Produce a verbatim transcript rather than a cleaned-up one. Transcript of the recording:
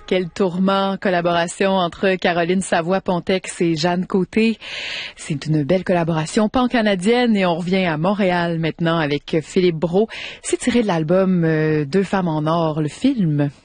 Quel tourment, collaboration entre Caroline Savoie-Pontex et Jeanne Côté. C'est une belle collaboration pan-canadienne et on revient à Montréal maintenant avec Philippe Brault. C'est tiré de l'album euh, Deux femmes en or, le film.